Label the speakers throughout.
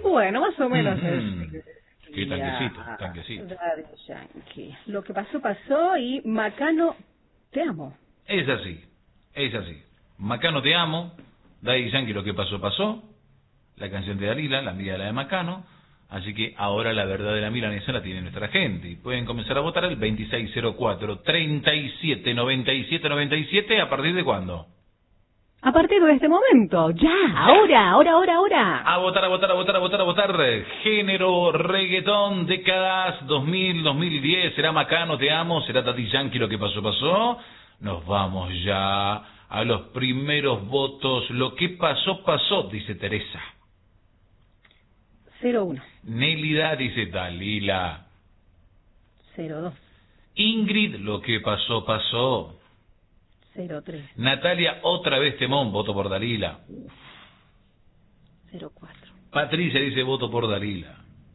Speaker 1: Bueno, más o menos
Speaker 2: Qué tanquecito.
Speaker 1: Daddy Yankee. Lo que pasó, pasó y Macano, te amo.
Speaker 2: Es así. Macano, te amo. Daddy Yankee, lo que pasó, pasó. La canción de Dalila, la mía, la de Macano. Así que ahora la verdadera milanesa la tiene nuestra gente. Y pueden comenzar a votar al 2604-379797. ¿A partir de cuándo?
Speaker 1: A partir de este momento, ya, ahora.
Speaker 2: A votar. Género, reggaetón, décadas, 2000, 2010. ¿Será Macano, te amo? ¿Será Daddy Yankee, lo que pasó, pasó? Nos vamos ya a los primeros votos. Lo que pasó, pasó, dice Teresa.
Speaker 1: 01.
Speaker 2: Nélida dice Dalila.
Speaker 1: 02.
Speaker 2: Ingrid, lo que pasó, pasó.
Speaker 1: 03.
Speaker 2: Natalia, otra vez temón, voto por Dalila.
Speaker 1: 04.
Speaker 2: Patricia dice voto por Dalila.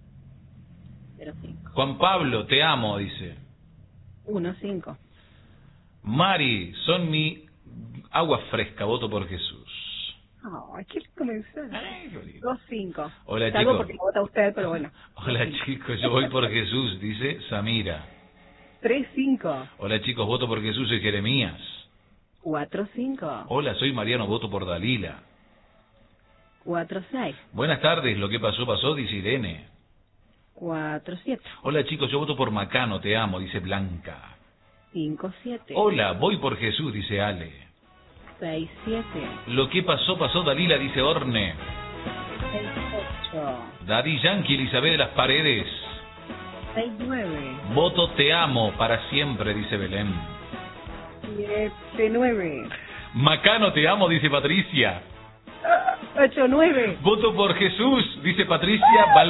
Speaker 1: 05.
Speaker 2: Juan Pablo, te amo, dice.
Speaker 1: 15.
Speaker 2: Mari, son mi agua fresca, voto por Jesús.
Speaker 1: Ay, qué lindo mensaje. 25.
Speaker 2: Hola,
Speaker 1: Salvo
Speaker 2: chicos.
Speaker 1: porque vota usted, pero bueno.
Speaker 2: Hola, chicos, yo voy por Jesús, dice Samira.
Speaker 1: 35.
Speaker 2: Hola, chicos, voto por Jesús, soy Jeremías.
Speaker 1: 45.
Speaker 2: Hola, soy Mariano, voto por Dalila.
Speaker 1: 46.
Speaker 2: Buenas tardes, lo que pasó, pasó, dice Irene.
Speaker 1: 47.
Speaker 2: Hola, chicos, yo voto por Macano, te amo, dice Blanca.
Speaker 1: 57.
Speaker 2: Hola, voy por Jesús, dice Ale.
Speaker 1: 67.
Speaker 2: Lo que pasó, pasó, Dalila, dice Orne.
Speaker 1: 68.
Speaker 2: Daddy Yankee, Elizabeth de las Paredes.
Speaker 1: 69.
Speaker 2: Voto te amo para siempre, dice Belén.
Speaker 1: 79.
Speaker 2: Macano, te amo, dice Patricia.
Speaker 1: 89.
Speaker 2: Voto por Jesús, dice Patricia.